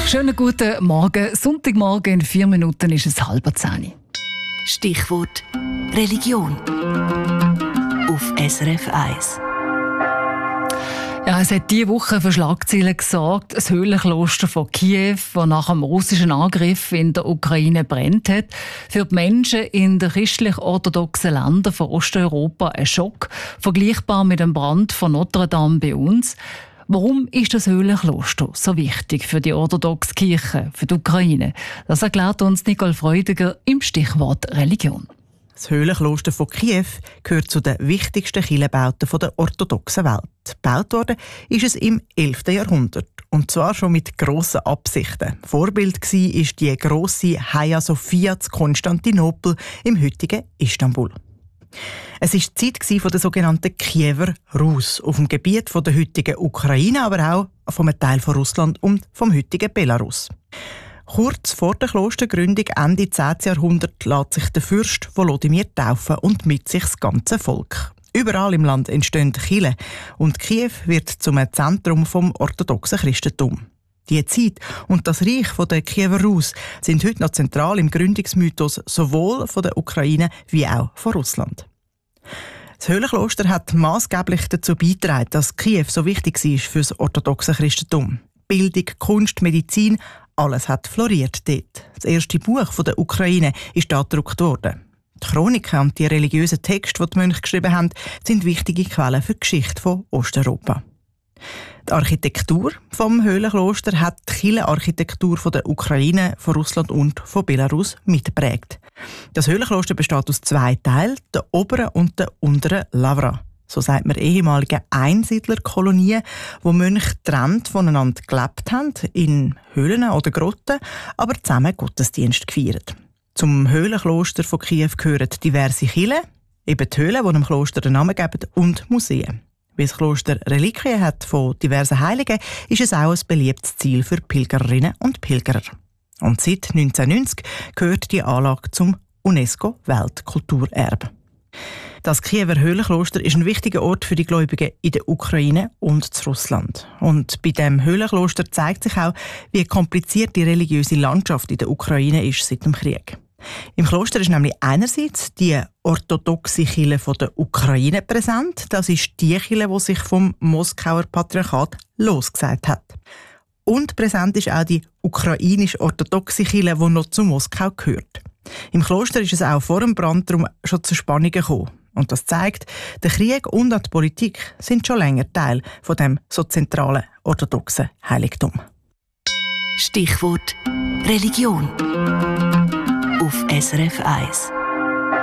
Schönen guten Morgen. Sonntagmorgen in 4 Minuten ist es 9:30. Stichwort Religion auf SRF 1. Ja, es hat diese Woche für Schlagzeilen gesorgt. Das Höhlenkloster von Kiew, das nach dem russischen Angriff in der Ukraine brennt hat. Für die Menschen in den christlich-orthodoxen Ländern von Osteuropa ein Schock, vergleichbar mit dem Brand von Notre Dame bei uns. Warum ist das Höhlenkloster so wichtig für die orthodoxe Kirche, für die Ukraine? Das erklärt uns Nicole Freudiger im Stichwort Religion. Das Höhlenkloster von Kiew gehört zu den wichtigsten Kirchenbauten der orthodoxen Welt. Gebaut worden ist es im 11. Jahrhundert. Und zwar schon mit grossen Absichten. Vorbild war die grosse Hagia Sophia zu Konstantinopel im heutigen Istanbul. Es war die Zeit der sogenannten Kiewer Rus auf dem Gebiet der heutigen Ukraine, aber auch von einem Teil von Russland und vom heutigen Belarus. Kurz vor der Klostergründung Ende 10. Jahrhundert lässt sich der Fürst Volodymyr taufen und mit sich das ganze Volk. Überall im Land entstehen Kirchen und Kiew wird zum Zentrum vom orthodoxen Christentum. Die Zeit und das Reich der Kiewer Rus sind heute noch zentral im Gründungsmythos sowohl von der Ukraine wie auch von Russland. Das Höhlenkloster hat maßgeblich dazu beigetragen, dass Kiew so wichtig war für das orthodoxe Christentum. Bildung, Kunst, Medizin, alles hat floriert dort. Das erste Buch der Ukraine ist da gedruckt worden. Die Chroniken und die religiösen Texte, die die Mönche geschrieben haben, sind wichtige Quellen für die Geschichte von Osteuropa. Die Architektur vom Höhlenkloster hat die Kirchenarchitektur von der Ukraine, von Russland und von Belarus mitgeprägt. Das Höhlenkloster besteht aus 2 Teilen, der oberen und der unteren Lavra. So sagt man ehemalige Einsiedlerkolonien, wo Mönche getrennt voneinander gelebt haben, in Höhlen oder Grotten, aber zusammen Gottesdienst gefeiert. Zum Höhlenkloster von Kiew gehören diverse Kirchen, eben die Höhlen, die dem Kloster den Namen geben, und Museen. Weil das Kloster Reliquien hat von diversen Heiligen, ist es auch ein beliebtes Ziel für Pilgerinnen und Pilgerer. Und seit 1990 gehört die Anlage zum UNESCO-Weltkulturerbe. Das Kiewer Höhlenkloster ist ein wichtiger Ort für die Gläubigen in der Ukraine und in Russland. Und bei dem Höhlenkloster zeigt sich auch, wie kompliziert die religiöse Landschaft in der Ukraine ist seit dem Krieg. Im Kloster ist nämlich einerseits die orthodoxe Kirche von der Ukraine präsent. Das ist die Kirche, die sich vom Moskauer Patriarchat losgesagt hat. Und präsent ist auch die ukrainisch-orthodoxe Kirche, die noch zu Moskau gehört. Im Kloster ist es auch vor dem Brand darum schon zu Spannungen gekommen. Und das zeigt, der Krieg und auch die Politik sind schon länger Teil von dem so zentralen orthodoxen Heiligtum. Stichwort Religion auf SRF 1.